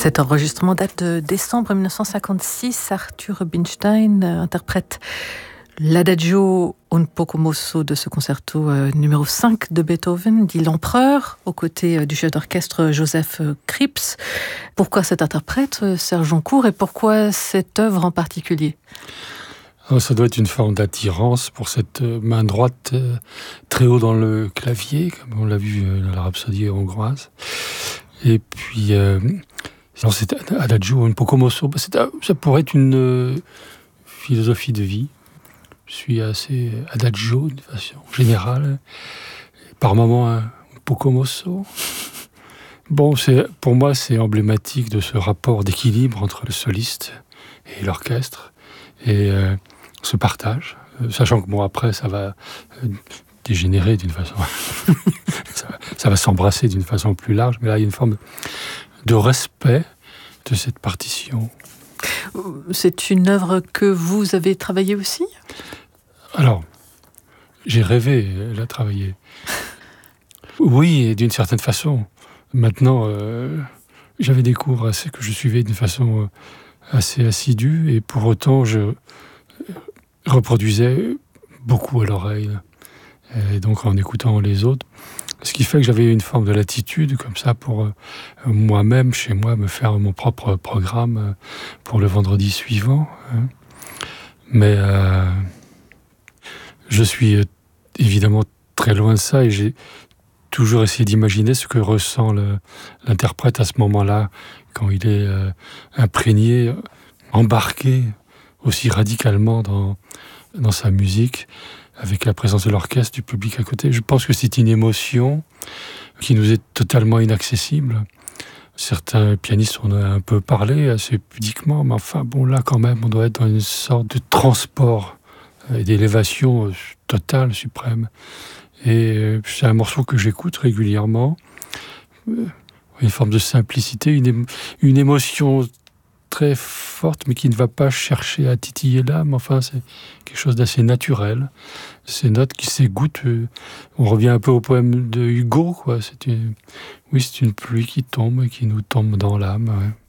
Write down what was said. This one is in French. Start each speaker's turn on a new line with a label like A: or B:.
A: Cet enregistrement date de décembre 1956. Arthur Rubinstein interprète l'Adagio un poco mosso de ce concerto numéro 5 de Beethoven, dit l'Empereur, aux côtés du chef d'orchestre Joseph Krips. Pourquoi cet interprète, Serge Joncourt, et pourquoi cette œuvre en particulier ?
B: Alors, ça doit être une forme d'attirance pour cette main droite très haut dans le clavier, comme on l'a vu dans la Rhapsodie hongroise. Et puis, c'est Adagio un poco mosso. Ça pourrait être une philosophie de vie. Je suis assez Adagio de façon générale. Par moments, un poco mosso. Bon, pour moi, c'est emblématique de ce rapport d'équilibre entre le soliste et l'orchestre. Et ce partage, sachant que après ça va dégénérer d'une façon, ça va s'embrasser d'une façon plus large, mais là il y a une forme de respect de cette partition.
A: C'est une œuvre que vous avez travaillée aussi ?
B: Alors, j'ai rêvé la travailler. Oui, et d'une certaine façon. Maintenant, j'avais des cours que je suivais d'une façon assez assidue, et pour autant je reproduisais beaucoup à l'oreille, et donc en écoutant les autres, ce qui fait que j'avais une forme de latitude comme ça pour moi-même, chez moi, me faire mon propre programme pour le vendredi suivant. Mais je suis évidemment très loin de ça, et j'ai toujours essayé d'imaginer ce que ressent l'interprète à ce moment-là, quand il est imprégné, embarqué aussi radicalement dans sa musique, avec la présence de l'orchestre, du public à côté. Je pense que c'est une émotion qui nous est totalement inaccessible. Certains pianistes, on en a un peu parlé assez pudiquement, mais enfin bon, là quand même, on doit être dans une sorte de transport et d'élévation totale, suprême. Et c'est un morceau que j'écoute régulièrement. Une forme de simplicité, une émotion très forte, mais qui ne va pas chercher à titiller l'âme. Enfin, c'est quelque chose d'assez naturel. Ces notes qui s'égouttent. On revient un peu au poème de Hugo, quoi. C'est une pluie qui tombe et qui nous tombe dans l'âme. Ouais.